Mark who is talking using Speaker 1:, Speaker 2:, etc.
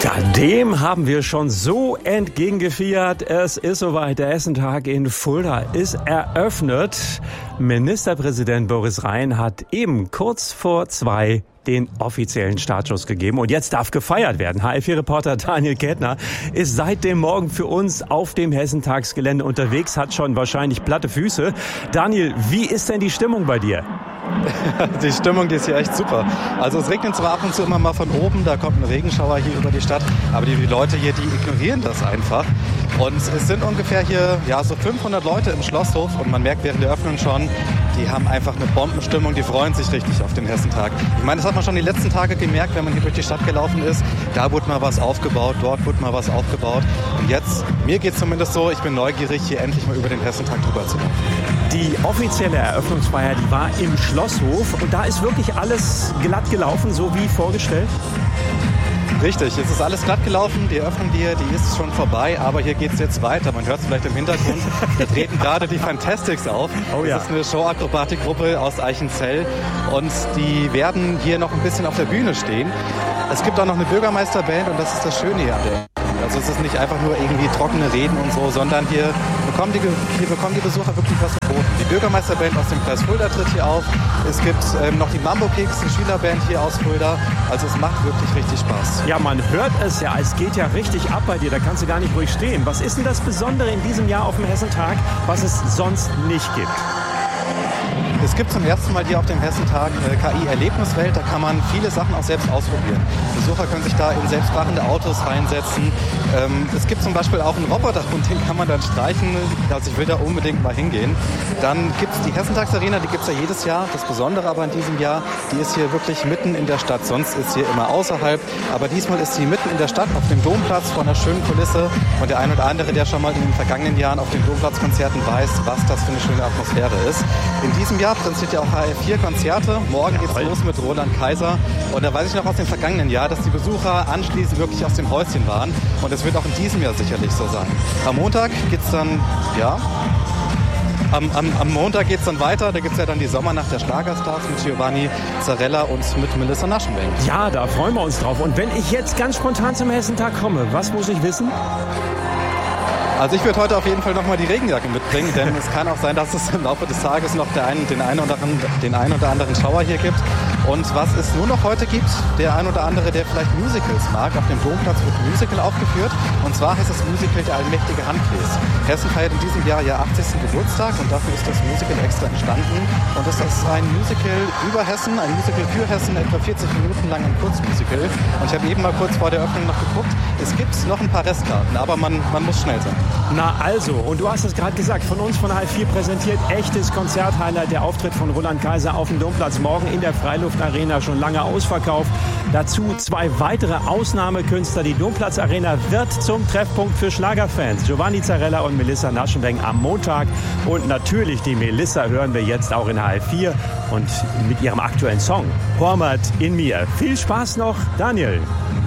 Speaker 1: Ja, dem haben wir schon so entgegengefiebert. Es ist soweit. Der Hessentag in Fulda ist eröffnet. Ministerpräsident Boris Rhein hat eben kurz vor 2 den offiziellen Startschuss gegeben. Und jetzt darf gefeiert werden. HR4-Reporter Daniel Kettner ist seit dem Morgen für uns auf dem Hessentagsgelände unterwegs, hat schon wahrscheinlich platte Füße. Daniel, wie ist denn die Stimmung bei dir?
Speaker 2: Die Stimmung, die ist hier echt super. Also es regnet zwar ab und zu immer mal von oben, da kommt ein Regenschauer hier über die Stadt, aber die Leute hier, die ignorieren das einfach. Und es sind ungefähr hier so 500 Leute im Schlosshof und man merkt während der Öffnung schon, die haben einfach eine Bombenstimmung, die freuen sich richtig auf den Hessentag. Ich meine, das hat man schon die letzten Tage gemerkt, wenn man hier durch die Stadt gelaufen ist. Da wurde mal was aufgebaut, dort wurde mal was aufgebaut. Und jetzt, mir geht es zumindest so, ich bin neugierig, hier endlich mal über den Hessentag drüber zu laufen.
Speaker 1: Die offizielle Eröffnungsfeier, die war im Schlosshof und da ist wirklich alles glatt gelaufen, so wie vorgestellt?
Speaker 2: Richtig, es ist alles glatt gelaufen. Die Eröffnung hier, die ist schon vorbei, aber hier geht es jetzt weiter. Man hört es vielleicht im Hintergrund. Da treten gerade die Fantastics auf.
Speaker 1: Oh ja.
Speaker 2: Das ist eine Showakrobatikgruppe aus Eichenzell und die werden hier noch ein bisschen auf der Bühne stehen. Es gibt auch noch eine Bürgermeisterband und das ist das Schöne hier an der. Also es ist nicht einfach nur irgendwie trockene Reden und so, sondern hier bekommen die Besucher wirklich was geboten. Die Bürgermeisterband aus dem Kreis Fulda tritt hier auf. Es gibt noch die Mambo Kicks, eine Schülerband hier aus Fulda. Also es macht wirklich richtig Spaß.
Speaker 1: Ja, man hört es ja, es geht ja richtig ab bei dir, da kannst du gar nicht ruhig stehen. Was ist denn das Besondere in diesem Jahr auf dem Hessentag, was es sonst nicht gibt?
Speaker 2: Es gibt zum ersten Mal hier auf dem Hessentag KI-Erlebniswelt. Da kann man viele Sachen auch selbst ausprobieren. Besucher können sich da in selbstfahrende Autos reinsetzen. Es gibt zum Beispiel auch einen Roboter und den kann man dann streichen. Also ich will da unbedingt mal hingehen. Dann gibt es die Hessentagsarena, die gibt es ja jedes Jahr. Das Besondere aber in diesem Jahr, die ist hier wirklich mitten in der Stadt. Sonst ist sie immer außerhalb. Aber diesmal ist sie mitten in der Stadt auf dem Domplatz vor einer schönen Kulisse. Und der ein oder andere, der schon mal in den vergangenen Jahren auf den Domplatzkonzerten weiß, was das für eine schöne Atmosphäre ist. In diesem Jahr präsentiert ja auch HR4 Konzerte. Morgen geht's los mit Roland Kaiser. Und da weiß ich noch aus dem vergangenen Jahr, dass die Besucher anschließend wirklich aus dem Häuschen waren. Und das wird auch in diesem Jahr sicherlich so sein. Am Montag geht's dann, Am Montag geht's dann weiter. Da gibt's ja dann die Sommernacht der Schlagerstars mit Giovanni Zarella und mit Melissa Naschenweng.
Speaker 1: Ja, da freuen wir uns drauf. Und wenn ich jetzt ganz spontan zum Hessentag komme, was muss ich wissen?
Speaker 2: Also ich würde heute auf jeden Fall nochmal die Regenjacke mitbringen, denn es kann auch sein, dass es im Laufe des Tages noch den einen oder anderen Schauer hier gibt. Und was es nur noch heute gibt, der ein oder andere, der vielleicht Musicals mag, auf dem Domplatz wird ein Musical aufgeführt. Und zwar heißt das Musical Der allmächtige Handkäs. Hessen feiert in diesem Jahr ihr 80. Geburtstag und dafür ist das Musical extra entstanden. Und das ist ein Musical über Hessen, ein Musical für Hessen, etwa 40 Minuten lang ein Kurzmusical. Und ich habe eben mal kurz vor der Öffnung noch geguckt. Es gibt noch ein paar Restkarten, aber man muss schnell sein.
Speaker 1: Na also, und du hast es gerade gesagt, von uns von HR4 präsentiert, echtes Konzerthighlight, der Auftritt von Roland Kaiser auf dem Domplatz morgen in der Freiluftarena, schon lange ausverkauft. Dazu 2 weitere Ausnahmekünstler. Die Domplatzarena wird zum Treffpunkt für Schlagerfans. Giovanni Zarella und Melissa Naschenweng am Montag. Und natürlich die Melissa hören wir jetzt auch in HR4 und mit ihrem aktuellen Song Hormat in mir. Viel Spaß noch, Daniel.